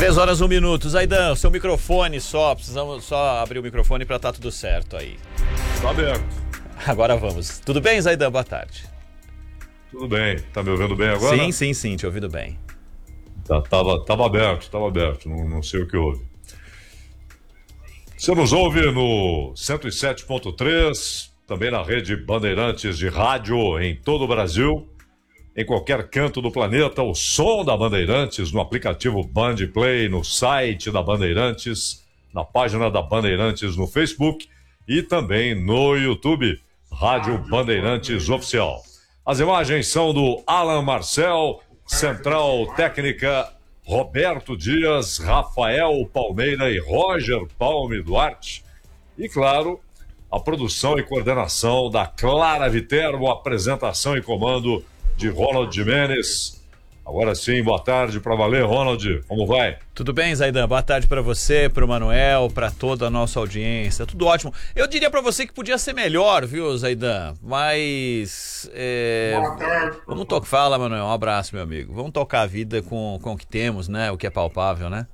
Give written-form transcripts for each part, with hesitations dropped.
3 horas, 1 minuto. Zaidan, seu microfone só. Precisamos só abrir o microfone para estar tudo certo aí. Tá aberto. Agora vamos. Tudo bem, Zaidan? Boa tarde. Tudo bem. Tá me ouvindo bem agora? Sim, te ouvindo bem. Tava aberto. Não sei o que houve. Você nos ouve no 107.3, também na rede Bandeirantes de rádio em todo o Brasil. Em qualquer canto do planeta, o som da Bandeirantes no aplicativo Band Play, no site da Bandeirantes, na página da Bandeirantes no Facebook e também no YouTube, Rádio Bandeirantes Oficial. As imagens são do Alan Marcel, Central Técnica Roberto Dias, Rafael Palmeira e Roger Palme Duarte. E, claro, a produção e coordenação da Clara Viterbo, apresentação e comando de Ronald Jimenez. Agora sim, boa tarde para valer, Ronald, como vai? Tudo bem, Zaidan? Boa tarde para você, para o Manuel, para toda a nossa audiência, tudo ótimo. Eu diria para você que podia ser melhor, viu, Zaidan? Mas... Boa tarde. Fala, Manuel, um abraço, meu amigo. Vamos tocar a vida com o que temos, né? O que é palpável, né?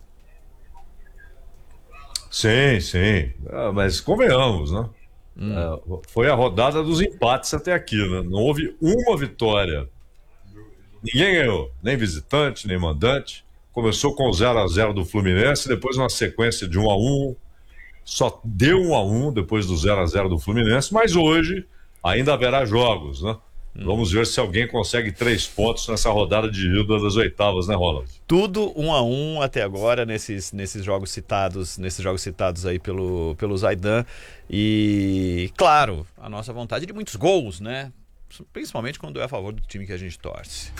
Sim. Mas convenhamos, né? Foi a rodada dos empates até aqui, né? Não houve uma vitória. Ninguém ganhou, nem visitante, nem mandante. Começou com o 0-0 do Fluminense, depois uma sequência de 1-1. Só deu 1-1 depois do 0-0 do Fluminense, mas hoje ainda haverá jogos, né? Vamos ver se alguém consegue 3 pontos nessa rodada de ida das oitavas, né, Ronald? Tudo 1-1 até agora nesses jogos citados aí pelo Zaidan. E, claro, a nossa vontade de muitos gols, né? Principalmente quando é a favor do time que a gente torce.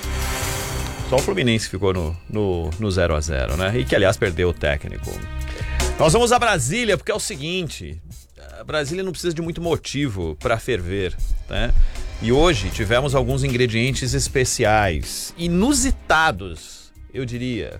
Só o Fluminense ficou no 0-0, né? E que, aliás, perdeu o técnico. Nós vamos a Brasília, porque é o seguinte: a Brasília não precisa de muito motivo para ferver, né? E hoje tivemos alguns ingredientes especiais, inusitados, eu diria.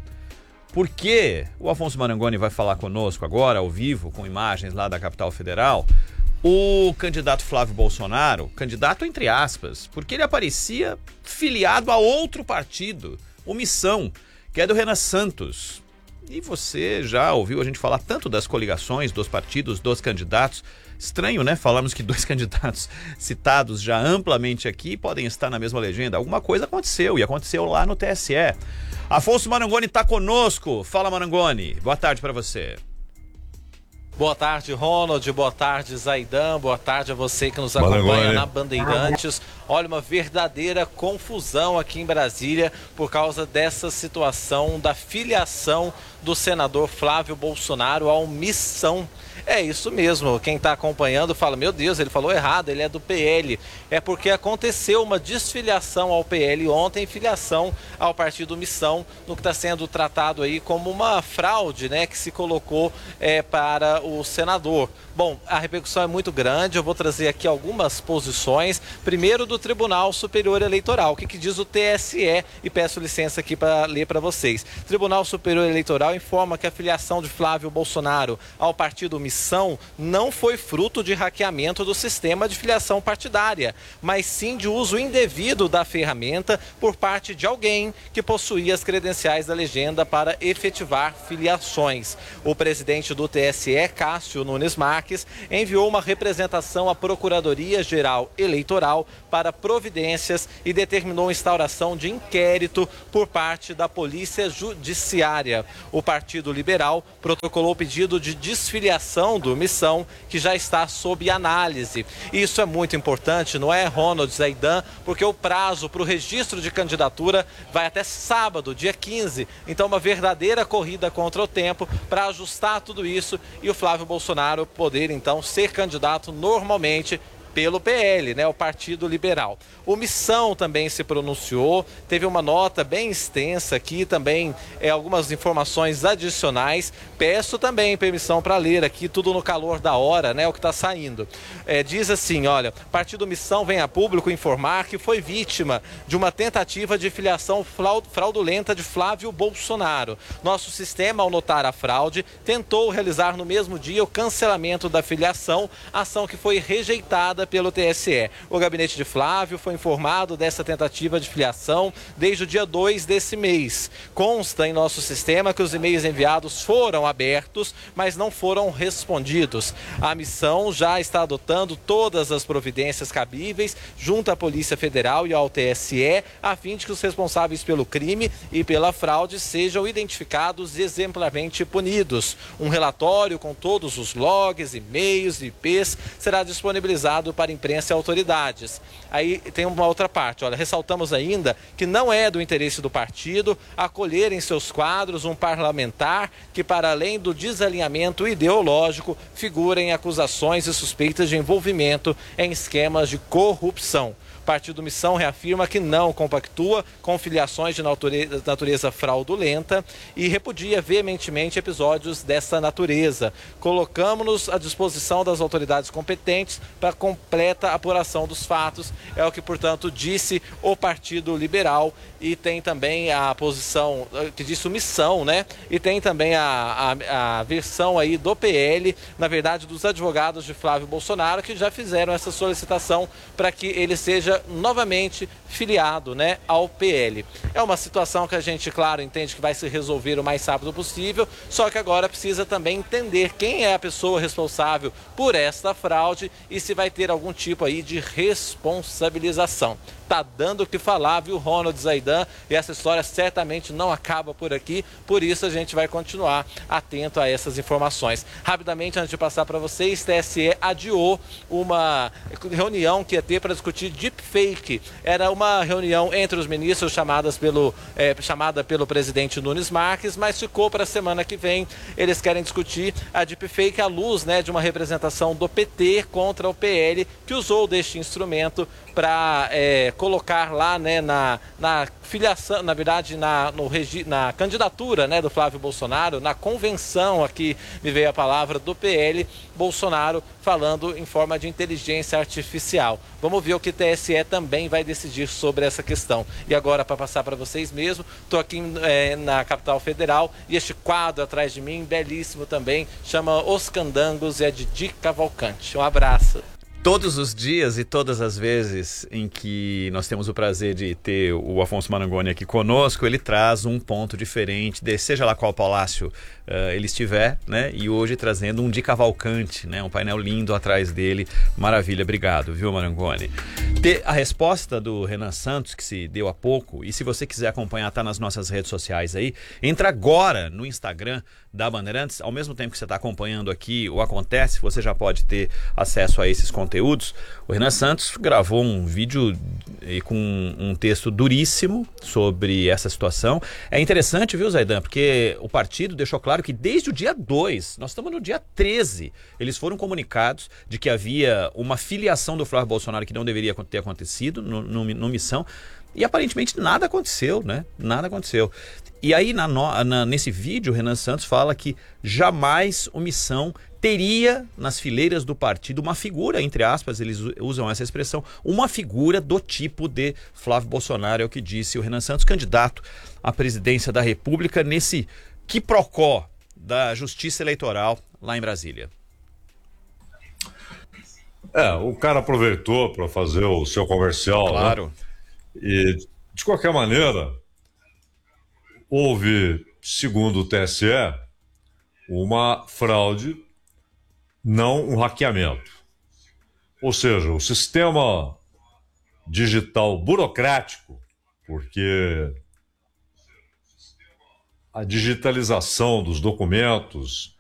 Porque o Afonso Marangoni vai falar conosco agora, ao vivo, com imagens lá da capital federal, o candidato Flávio Bolsonaro, candidato entre aspas, porque ele aparecia filiado a outro partido, o Missão, que é do Renan Santos. E você já ouviu a gente falar tanto das coligações, dos partidos, dos candidatos. Estranho, né? Falamos que 2 candidatos citados já amplamente aqui podem estar na mesma legenda. Alguma coisa aconteceu, e aconteceu lá no TSE. Afonso Marangoni está conosco. Fala, Marangoni. Boa tarde para você. Boa tarde, Ronald. Boa tarde, Zaidan. Boa tarde a você que nos acompanha na Bandeirantes. Olha, uma verdadeira confusão aqui em Brasília por causa dessa situação da filiação do senador Flávio Bolsonaro ao Missão. É isso mesmo, quem está acompanhando fala, meu Deus, ele falou errado, ele é do PL. É porque aconteceu uma desfiliação ao PL ontem, filiação ao Partido Missão, no que está sendo tratado aí como uma fraude, né, que se colocou para o senador. Bom, a repercussão é muito grande, eu vou trazer aqui algumas posições. Primeiro do Tribunal Superior Eleitoral, o que diz o TSE, e peço licença aqui para ler para vocês. Tribunal Superior Eleitoral informa que a filiação de Flávio Bolsonaro ao Partido Missão não foi fruto de hackeamento do sistema de filiação partidária, mas sim de uso indevido da ferramenta por parte de alguém que possuía as credenciais da legenda para efetivar filiações. O presidente do TSE, Cássio Nunes Marques, enviou uma representação à Procuradoria-Geral Eleitoral para providências e determinou a instauração de inquérito por parte da Polícia Judiciária. O Partido Liberal protocolou pedido de desfiliação do Missão, que já está sob análise. Isso é muito importante, não é, Ronald, Zaidan? Porque o prazo para o registro de candidatura vai até sábado, dia 15. Então, uma verdadeira corrida contra o tempo para ajustar tudo isso e o Flávio Bolsonaro poder, então, ser candidato normalmente pelo PL, né, o Partido Liberal. O Missão também se pronunciou, teve uma nota bem extensa aqui, também algumas informações adicionais. Peço também permissão para ler aqui, tudo no calor da hora, né, o que está saindo. Diz assim, olha, Partido Missão vem a público informar que foi vítima de uma tentativa de filiação fraudulenta de Flávio Bolsonaro. Nosso sistema, ao notar a fraude, tentou realizar no mesmo dia o cancelamento da filiação, ação que foi rejeitada realizada pelo TSE. O gabinete de Flávio foi informado dessa tentativa de filiação desde o dia 2 desse mês. Consta em nosso sistema que os e-mails enviados foram abertos, mas não foram respondidos. A missão já está adotando todas as providências cabíveis junto à Polícia Federal e ao TSE, a fim de que os responsáveis pelo crime e pela fraude sejam identificados e exemplarmente punidos. Um relatório com todos os logs, e-mails e IPs será disponibilizado para imprensa e autoridades. Aí tem uma outra parte, olha, ressaltamos ainda que não é do interesse do partido acolher em seus quadros um parlamentar que, para além do desalinhamento ideológico, figura em acusações e suspeitas de envolvimento em esquemas de corrupção. O Partido Missão reafirma que não compactua com filiações de natureza fraudulenta e repudia veementemente episódios dessa natureza. Colocamos-nos à disposição das autoridades competentes para completa apuração dos fatos. É o que, portanto, disse o Partido Liberal, e tem também a posição que diz omissão, né? E tem também a versão aí do PL, na verdade, dos advogados de Flávio Bolsonaro, que já fizeram essa solicitação para que ele seja novamente filiado, né, ao PL. É uma situação que a gente, claro, entende que vai se resolver o mais rápido possível, só que agora precisa também entender quem é a pessoa responsável por esta fraude e se vai ter algum tipo aí de responsabilização. Tá dando o que falar, viu, Ronald Zaidan? E essa história certamente não acaba por aqui, por isso a gente vai continuar atento a essas informações. Rapidamente, antes de passar para vocês, TSE adiou uma reunião que ia ter para discutir deepfake. Era uma reunião entre os ministros chamada pelo presidente Nunes Marques, mas ficou para a semana que vem. Eles querem discutir a deepfake à luz, né, de uma representação do PT contra o PL, que usou deste instrumento para colocar lá, né, na filiação, na verdade, na candidatura, né, do Flávio Bolsonaro, na convenção, aqui me veio a palavra, do PL, Bolsonaro falando em forma de inteligência artificial. Vamos ver o que o TSE também vai decidir sobre essa questão. E agora, para passar para vocês mesmo, estou aqui na capital federal e este quadro atrás de mim, belíssimo também, chama Os Candangos, e é de Di Cavalcante. Um abraço. Todos os dias e todas as vezes em que nós temos o prazer de ter o Afonso Marangoni aqui conosco, ele traz um ponto diferente, seja lá qual palácio ele estiver, né? E hoje trazendo um de Cavalcante, né? Um painel lindo atrás dele. Maravilha, obrigado, viu, Marangoni? A resposta do Renan Santos, que se deu há pouco, e se você quiser acompanhar, tá nas nossas redes sociais aí, entra agora no Instagram da Bandeirantes, ao mesmo tempo que você está acompanhando aqui o Acontece, você já pode ter acesso a esses conteúdos. O Renan Santos gravou um vídeo com um texto duríssimo sobre essa situação. É interessante, viu, Zaidan, porque o partido deixou claro que desde o dia 2, nós estamos no dia 13, eles foram comunicados de que havia uma filiação do Flávio Bolsonaro que não deveria ter acontecido no Missão, e aparentemente nada aconteceu, né? Nada aconteceu. E aí, nesse vídeo, o Renan Santos fala que jamais o Missão teria nas fileiras do partido uma figura, entre aspas, eles usam essa expressão, uma figura do tipo de Flávio Bolsonaro, é o que disse o Renan Santos, candidato à presidência da República, nesse quiprocó da Justiça Eleitoral lá em Brasília. O cara aproveitou para fazer o seu comercial, claro, né? E, de qualquer maneira, houve, segundo o TSE, uma fraude, não um hackeamento. Ou seja, o sistema digital burocrático, porque a digitalização dos documentos